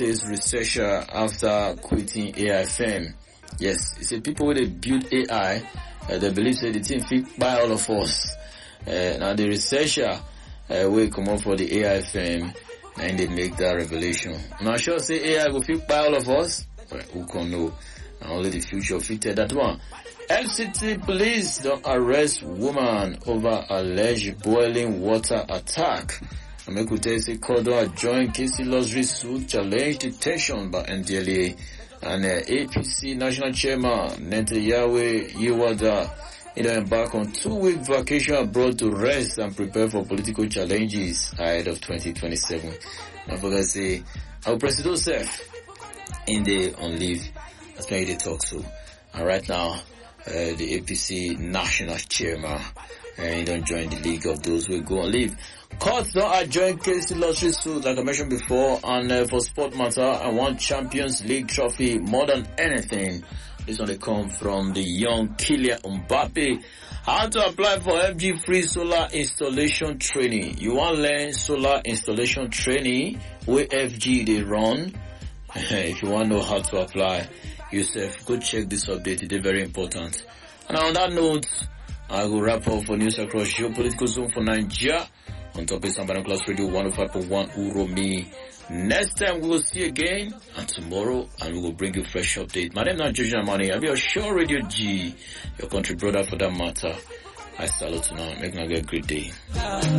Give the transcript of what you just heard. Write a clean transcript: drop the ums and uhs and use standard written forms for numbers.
says researcher after quitting AI firm. Yes, it's a people where they build AI, they believe that the thing fit by all of us. Now the researcher will come up for the AI firm and they make that revelation. Now sure say AI will fit by all of us, but who can know? Only the future fitted that one. FCT police don't arrest woman over alleged boiling water attack. Amekute say Cordon joined KC Luxury suit challenge detention by NDLA and APC National Chairman Netanyahu Yiwada embark on 2-week vacation abroad to rest and prepare for political challenges ahead of 2027. Don't forget say our President Joseph in the on leave. That's why they talk so. And right now, the APC National Chairman he don't join the league of those who go on leave. Courts don't adjourn KC Luxury suit like I mentioned before, and for sport matter, I want Champions League trophy more than anything. This one they come from the young Kylian Mbappe. How to apply for FG free solar installation training? You want to learn solar installation training where FG they run? If you want to know how to apply yourself, go check this update. It's very important. And on that note, I will wrap up for news across geopolitical zone for Nigeria. On top of Sambana Class Radio 105.1 Uromi. Next time we will see again, and tomorrow, and we will bring you fresh update. My name is George Amani. I'll be your show Radio G, your country brother for that matter. I salute you now. Make a great day.